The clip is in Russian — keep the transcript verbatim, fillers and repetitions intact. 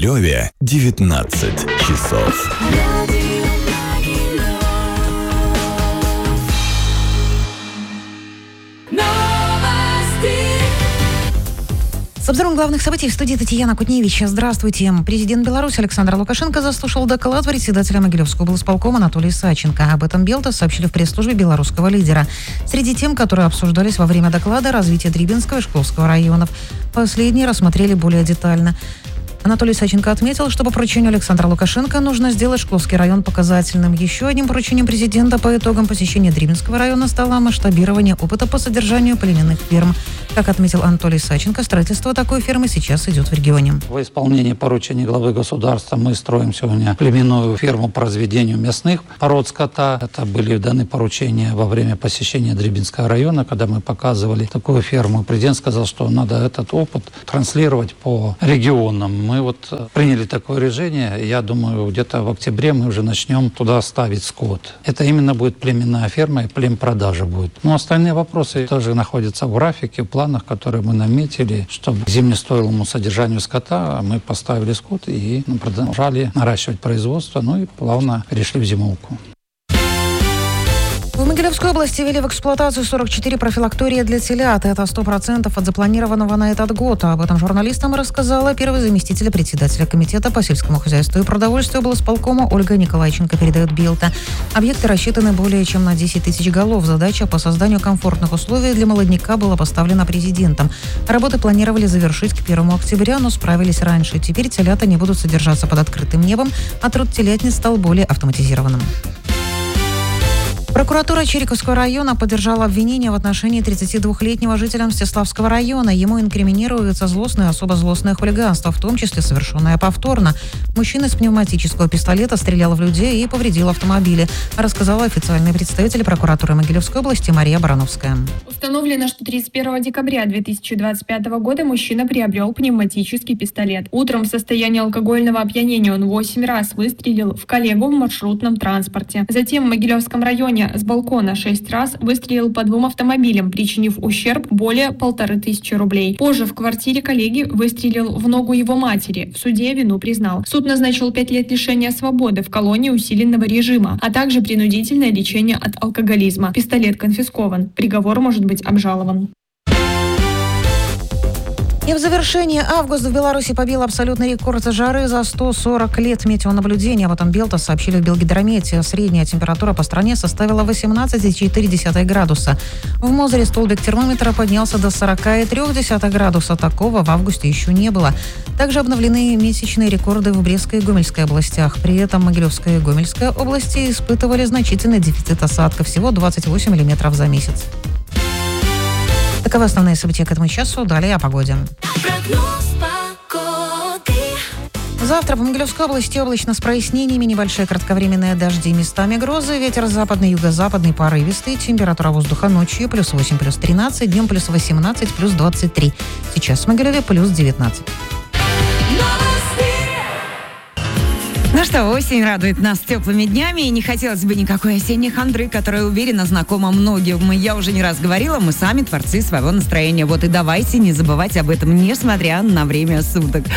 Могилеве девятнадцать часов. С обзором главных событий в студии Татьяна Кутневич. Здравствуйте. Президент Беларуси Александр Лукашенко заслушал доклад председателя Могилевского облсполкома Анатолия Саченко. Об этом Белта сообщили в пресс-службе белорусского лидера. Среди тем, которые обсуждались во время доклада, развитие Дрибинского и Шкловского районов. Последние рассмотрели более детально. Анатолий Саченко отметил, что по поручению Александра Лукашенко нужно сделать Шкловский район показательным. Еще одним поручением президента по итогам посещения Дрибинского района стало масштабирование опыта по содержанию племенных ферм. Как отметил Анатолий Саченко, строительство такой фермы сейчас идет в регионе. В исполнении поручений главы государства мы строим сегодня племенную ферму по разведению мясных пород скота. Это были даны поручения во время посещения Дрибинского района, когда мы показывали такую ферму. Президент сказал, что надо этот опыт транслировать по регионам. Мы вот приняли такое решение. Я думаю, где-то в октябре мы уже начнем туда ставить скот. Это именно будет племенная ферма и племпродажа будет. Но остальные вопросы тоже находятся в графике, в планах, которые мы наметили, чтобы к зимнестойлому содержанию скота мы поставили скот и продолжали наращивать производство, ну и плавно перешли в зимовку. В Могилевской области ввели в эксплуатацию сорок четыре профилактория для телят. Это сто процентов от запланированного на этот год. Об этом журналистам рассказала первый заместитель председателя комитета по сельскому хозяйству и продовольствию облсполкома Ольга Николайченко, передает Белта. Объекты рассчитаны более чем на десять тысяч голов. Задача по созданию комфортных условий для молодняка была поставлена президентом. Работы планировали завершить к первому октября, но справились раньше. Теперь телята не будут содержаться под открытым небом, а труд телятниц стал более автоматизированным. Прокуратура Чириковского района поддержала обвинение в отношении тридцатидвухлетнего жителя Мстиславского района. Ему инкриминируется злостное и особо злостное хулиганство, в том числе совершенное повторно. Мужчина с пневматического пистолета стрелял в людей и повредил автомобили, рассказала официальный представитель прокуратуры Могилевской области Мария Барановская. Установлено, что тридцать первого декабря две тысячи двадцать пятого года мужчина приобрел пневматический пистолет. Утром в состоянии алкогольного опьянения он восемь раз выстрелил в коллегу в маршрутном транспорте. Затем в Могилевском районе с балкона шесть раз выстрелил по двум автомобилям, причинив ущерб более полторы тысячи рублей. Позже в квартире коллеги выстрелил в ногу его матери. В суде вину признал. Суд назначил пять лет лишения свободы в колонии усиленного режима, а также принудительное лечение от алкоголизма. Пистолет конфискован. Приговор может быть обжалован. И в завершении август в Беларуси побил абсолютный рекорд жары за сто сорок лет метеонаблюдения. Об этом Белта сообщили в Белгидромете. Средняя температура по стране составила восемнадцать целых четыре десятых градуса. В Мозыре столбик термометра поднялся до сорок целых три десятых градуса. Такого в августе еще не было. Также обновлены месячные рекорды в Брестской и Гомельской областях. При этом Могилевская и Гомельская области испытывали значительный дефицит осадков, всего двадцать восемь миллиметров за месяц. Таковы основные события к этому часу. Далее о погоде. Завтра в Могилевской области облачно с прояснениями, небольшие кратковременные дожди, местами грозы, ветер западный, юго-западный порывистый, температура воздуха ночью плюс восемь, плюс тринадцать, днем плюс восемнадцать, плюс двадцать три. Сейчас в Могилеве плюс девятнадцать. Ну что, осень радует нас теплыми днями, и не хотелось бы никакой осенней хандры, которая, уверена, знакома многим. Я уже не раз говорила, мы сами творцы своего настроения. Вот и давайте не забывать об этом, несмотря на время суток.